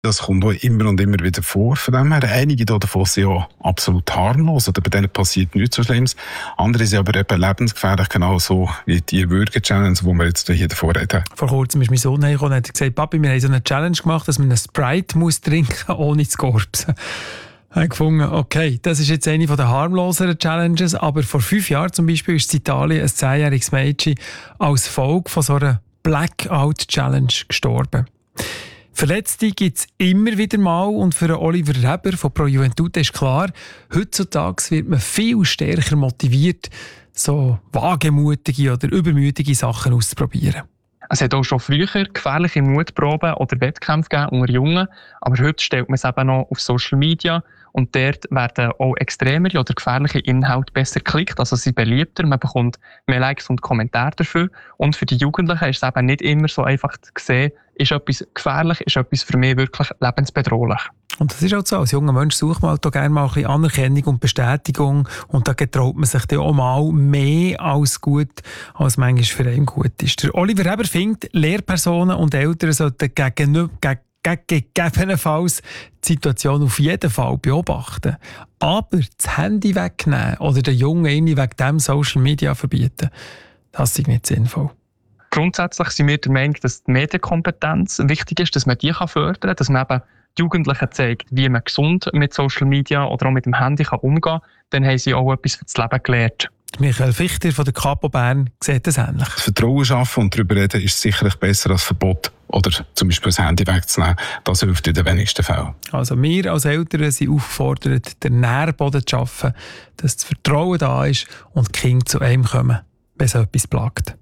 Das kommt auch immer und immer wieder vor. Von dem her, einige davon sind ja absolut harmlos oder bei denen passiert nichts so Schlimmes. Andere sind aber eben lebensgefährlich, genauso wie die Würge-Challenge, die wir jetzt hier davor reden. Vor kurzem ist mein Sohn hergekommen und hat gesagt, Papi, wir haben so eine Challenge gemacht, dass man einen Sprite muss trinken ohne zu korpsen. Ich habe gefunden, okay, das ist jetzt eine der harmloseren Challenges, aber vor 5 Jahren zum Beispiel ist in Italien ein 10-jähriges Mädchen als Folge von so einer Blackout-Challenge gestorben. Verletzte gibt es immer wieder mal und für Oliver Reber von Pro Juventute ist klar, heutzutage wird man viel stärker motiviert, so wagemutige oder übermütige Sachen auszuprobieren. Es hat auch schon früher gefährliche Mutproben oder Wettkämpfe gegeben unter Jungen, aber heute stellt man es eben noch auf Social Media und dort werden auch extremere oder gefährliche Inhalte besser geklickt, also sie beliebter, man bekommt mehr Likes und Kommentare dafür und für die Jugendlichen ist es eben nicht immer so einfach zu sehen, ist etwas gefährlich, ist etwas für mich wirklich lebensbedrohlich. Und das ist auch so, als junger Mensch sucht man halt gerne mal ein bisschen Anerkennung und Bestätigung und da getraut man sich dann auch mal mehr als gut, als manchmal für einen gut ist. Der Oliver Reber findet, Lehrpersonen und Eltern sollten gegebenenfalls die Situation auf jeden Fall beobachten. Aber das Handy wegnehmen oder den Jungen irgendwie wegen dem Social Media verbieten, das ist nicht sinnvoll. Grundsätzlich sind wir der Meinung, dass die Medienkompetenz wichtig ist, dass man die fördern kann, dass man eben die Jugendlichen zeigt, wie man gesund mit Social Media oder auch mit dem Handy umgehen kann. Dann haben sie auch etwas für das Leben gelernt. Michael Fichter von der Capo Bern sieht das ähnlich. Vertrauen schaffen und darüber reden ist sicherlich besser als Verbot oder zum Beispiel das Handy wegzunehmen. Das hilft in den wenigsten Fällen. Also wir als Eltern sind aufgefordert, den Nährboden zu schaffen, dass das Vertrauen da ist und die Kinder zu einem kommen, wenn es etwas plagt.